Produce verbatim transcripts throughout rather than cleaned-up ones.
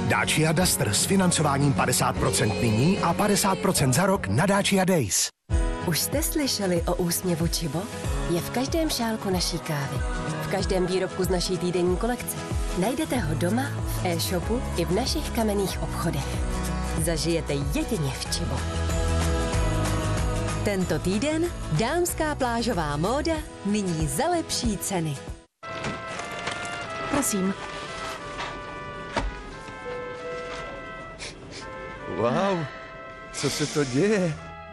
Dacia Duster s financováním padesát procent nyní a padesát procent za rok na Dacia Days. Už jste slyšeli o úsměvu Chibo? Je v každém šálku naší kávy. V každém výrobku z naší týdenní kolekce. Najdete ho doma, v e-shopu i v našich kamenných obchodech. Zažijete jedině v Chibo. Tento týden dámská plážová móda nyní za lepší ceny. Prosím. Wow, co se to děje?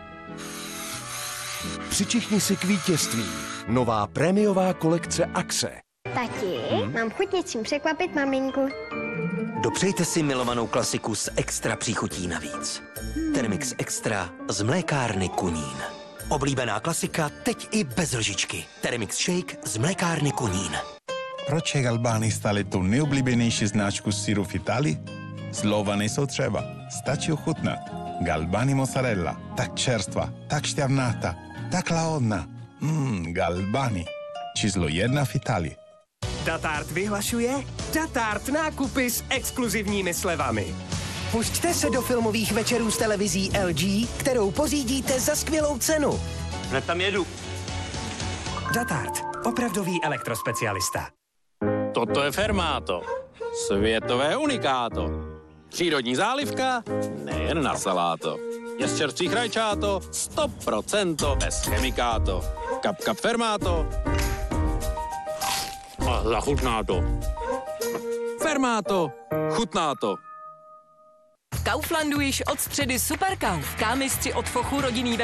Přičichni si k vítězství. Nová prémiová kolekce Axe. Tati, hmm? mám chuť něčím překvapit maminku. Dopřejte si milovanou klasiku s extra příchutí navíc. Hmm. Thermix Extra z mlékárny Kunín. Oblíbená klasika teď i bez lžičky. Thermix Shake z mlékárny Kunín. Proč je Galbani stále tu nejoblíbenější značku syru v Itálii? Slova nejsou třeba, stačí ochutnat. Galbani mozzarella, tak čerstva, tak šťavnatá, tak lahodná. Mmm, Galbani, číslo jedna v Itálii. Datart vyhlašuje Datart nákupy s exkluzivními slevami. Pusťte se do filmových večerů s televizí L G, kterou pořídíte za skvělou cenu. Hned tam jedu. Datart, opravdový elektrospecialista. Toto je Fermato, světové unikáto. Přírodní zálivka, nejen na saláto. Je z čerstvých rajčáto, sto procent bez chemikáto. Kap, kap Fermato. A zachutná to. Fermato, chutná to. V Kauflandu již od středy Superkauf. Kámistři od Fochu rodinný web